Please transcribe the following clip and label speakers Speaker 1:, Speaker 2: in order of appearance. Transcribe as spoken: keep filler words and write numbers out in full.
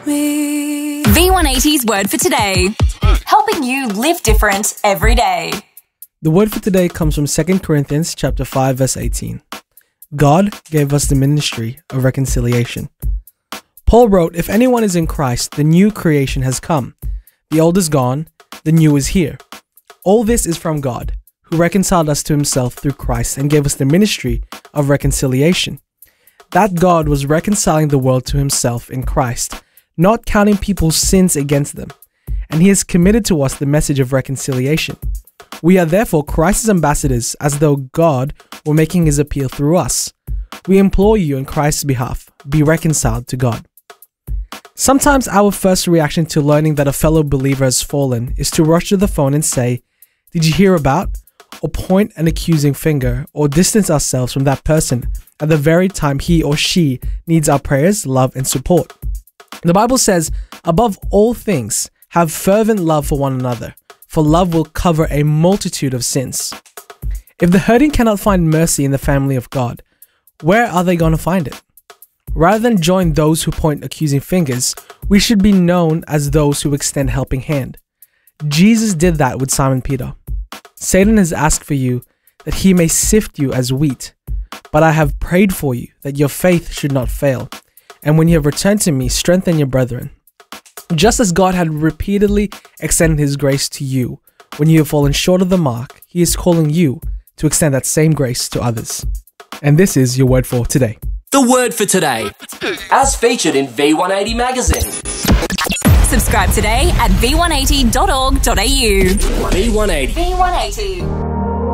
Speaker 1: V one eighty's word for today, helping you live different every day.
Speaker 2: The word for today comes from Second Corinthians chapter five, verse eighteen. God gave us the ministry of reconciliation. Paul wrote, "If anyone is in Christ, the new creation has come. The old is gone, the new is here. All this is from God, who reconciled us to himself through Christ and gave us the ministry of reconciliation." That God was reconciling the world to himself in Christ, not counting people's sins against them. And he has committed to us the message of reconciliation. We are therefore Christ's ambassadors, as though God were making his appeal through us. We implore you on Christ's behalf, be reconciled to God. Sometimes our first reaction to learning that a fellow believer has fallen is to rush to the phone and say, "Did you hear about?" or point an accusing finger, or distance ourselves from that person at the very time he or she needs our prayers, love, and support. The Bible says, "Above all things, have fervent love for one another, for love will cover a multitude of sins." If the hurting cannot find mercy in the family of God, where are they going to find it? Rather than join those who point accusing fingers, we should be known as those who extend helping hand. Jesus did that with Simon Peter. Satan has asked for you that he may sift you as wheat, but I have prayed for you that your faith should not fail. And when you have returned to me, strengthen your brethren. Just as God had repeatedly extended his grace to you when you have fallen short of the mark, he is calling you to extend that same grace to others. And this is your word for today.
Speaker 3: The word for today, as featured in V one eighty magazine.
Speaker 1: Subscribe today at v one eighty dot org dot a u.
Speaker 3: V one eighty.
Speaker 1: V one eighty.